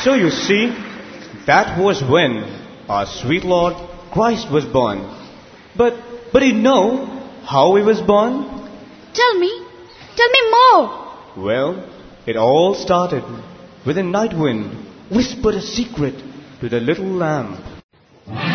So you see, that was when our sweet Lord Christ was born. But you know how he was born? Tell me more. Well, it all started with a night wind whispered a secret to the little lamb.